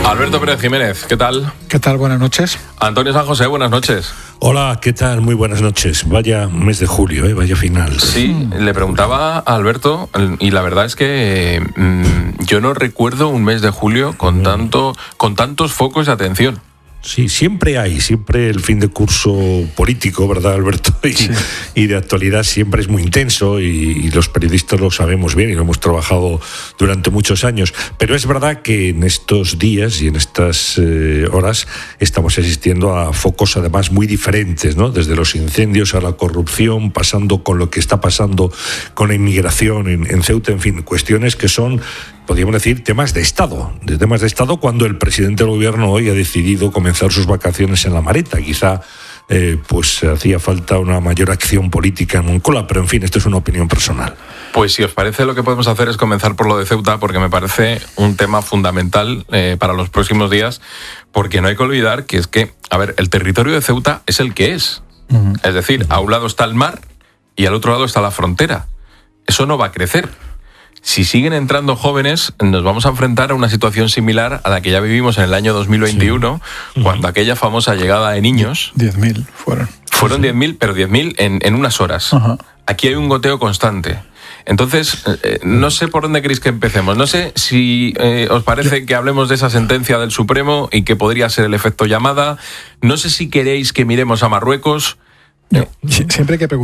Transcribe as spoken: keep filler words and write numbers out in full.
Alberto Pérez Jiménez, ¿qué tal? ¿Qué tal? Buenas noches. Antonio San José, buenas noches. Hola, ¿qué tal? Muy buenas noches. Vaya mes de julio, ¿eh? Vaya final. Sí, le preguntaba a Alberto, y la verdad es que mmm, yo no recuerdo un mes de julio con, tanto, con tantos focos de atención. Sí, siempre hay, siempre el fin de curso político, ¿verdad, Alberto? Y, sí. y de actualidad siempre es muy intenso y, y los periodistas lo sabemos bien y lo hemos trabajado durante muchos años. Pero es verdad que en estos días y en estas eh, horas estamos asistiendo a focos además muy diferentes, ¿no? Desde los incendios a la corrupción, pasando con lo que está pasando con la inmigración en, en Ceuta, en fin, cuestiones que son, podríamos decir, temas de Estado, de temas de Estado cuando el presidente del gobierno hoy ha decidido comenzar sus vacaciones en La Mareta. Quizá eh, pues hacía falta una mayor acción política en Moncloa, pero en fin, esto es una opinión personal. Pues si os parece, lo que podemos hacer es comenzar por lo de Ceuta, porque me parece un tema fundamental eh, para los próximos días, porque no hay que olvidar que es que, a ver, el territorio de Ceuta es el que es. Uh-huh. Es decir, a un lado está el mar y al otro lado está la frontera. Eso no va a crecer. Si siguen entrando jóvenes, nos vamos a enfrentar a una situación similar a la que ya vivimos en el año dos mil veintiuno, sí. cuando aquella famosa llegada de niños... diez mil fueron. Fueron diez mil, pero diez mil en, en unas horas. Uh-huh. Aquí hay un goteo constante. Entonces, eh, no sé por dónde queréis que empecemos. No sé si eh, os parece que hablemos de esa sentencia del Supremo y que podría ser el efecto llamada. No sé si queréis que miremos a Marruecos. No, siempre hay que preguntar.